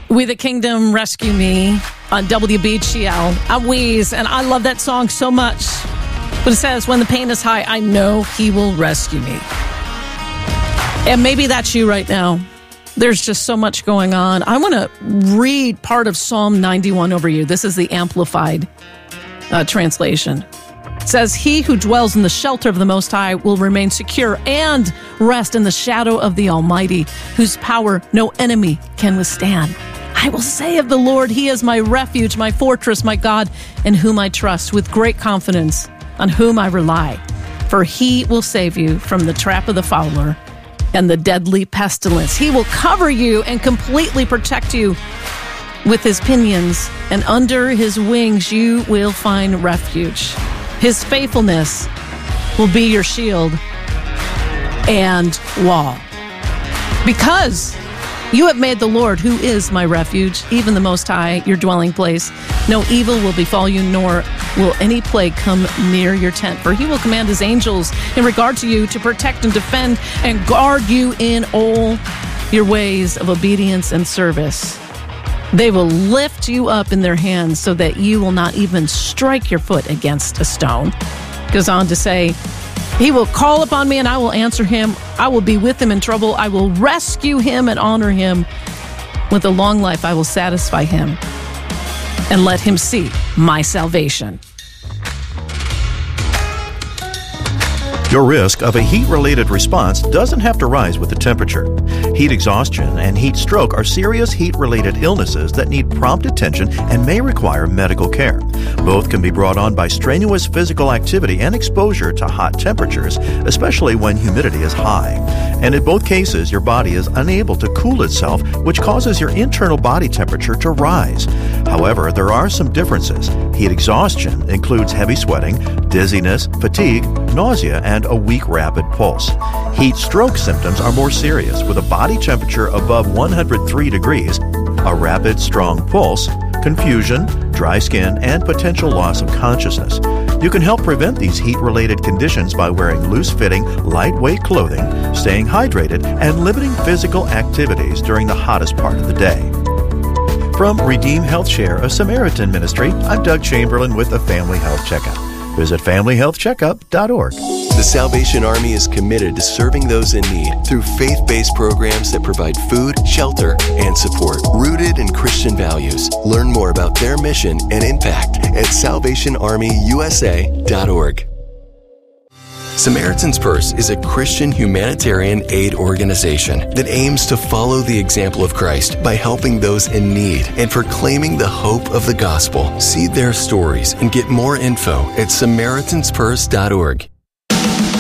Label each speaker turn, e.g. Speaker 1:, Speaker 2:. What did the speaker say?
Speaker 1: We the Kingdom, Rescue Me on WBGL. I'm Wheeze, and I love that song so much. But it says, when the pain is high, I know he will rescue me. And maybe that's you right now. There's just so much going on. I want to read part of Psalm 91 over you. This is the Amplified translation. It says, he who dwells in the shelter of the Most High will remain secure and rest in the shadow of the Almighty, whose power no enemy can withstand. I will say of the Lord, he is my refuge, my fortress, my God, in whom I trust with great confidence, on whom I rely. For he will save you from the trap of the fowler and the deadly pestilence. He will cover you and completely protect you with his pinions, and under his wings you will find refuge. His faithfulness will be your shield and wall. Because you have made the Lord, who is my refuge, even the Most High, your dwelling place. No evil will befall you, nor will any plague come near your tent. For he will command his angels in regard to you to protect and defend and guard you in all your ways of obedience and service. They will lift you up in their hands so that you will not even strike your foot against a stone. Goes on to say, he will call upon me and I will answer him. I will be with him in trouble. I will rescue him and honor him. With a long life, I will satisfy him and let him see my salvation.
Speaker 2: Your risk of a heat-related response doesn't have to rise with the temperature. Heat exhaustion and heat stroke are serious heat-related illnesses that need prompt attention and may require medical care. Both can be brought on by strenuous physical activity and exposure to hot temperatures, especially when humidity is high. And in both cases, your body is unable to cool itself, which causes your internal body temperature to rise. However, there are some differences. Heat exhaustion includes heavy sweating, dizziness, fatigue, nausea, and a weak rapid pulse. Heat stroke symptoms are more serious, with a body temperature above 103 degrees, a rapid, strong pulse, confusion, dry skin, and potential loss of consciousness. You can help prevent these heat-related conditions by wearing loose-fitting, lightweight clothing, staying hydrated, and limiting physical activities during the hottest part of the day. From Redeem Health Share, a Samaritan ministry, I'm Doug Chamberlain with the Family Health Checkup. Visit FamilyHealthCheckup.org.
Speaker 3: The Salvation Army is committed to serving those in need through faith-based programs that provide food, shelter, and support, rooted in Christian values. Learn more about their mission and impact at SalvationArmyUSA.org. Samaritan's Purse is a Christian humanitarian aid organization that aims to follow the example of Christ by helping those in need and proclaiming the hope of the gospel. See their stories and get more info at SamaritansPurse.org.